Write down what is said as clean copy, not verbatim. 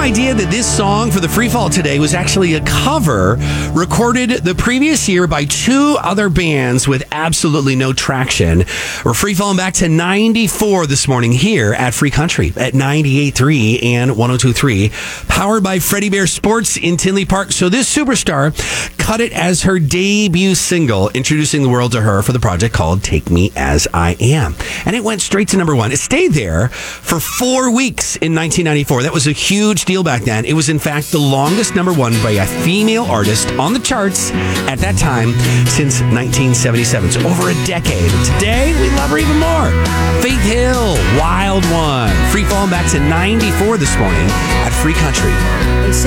idea that this song for the free fall today was actually a cover recorded the previous year by two other bands with absolutely no traction. We're free falling back to 94 this morning here at Free Country at 98.3 and 102.3, powered by Freddie Bear Sports in Tinley Park. So this superstar cut it as her debut single, introducing the world to her for the project called Take Me As I Am. And it went straight to number one. It stayed there for 4 weeks in 1994. That was a huge deal back then. It was, in fact, the longest number one by a female artist on the charts at that time since 1977. So over a decade. And today, we love her even more. Faith Hill, Wild One. Free falling back to 94 this morning at Free Country.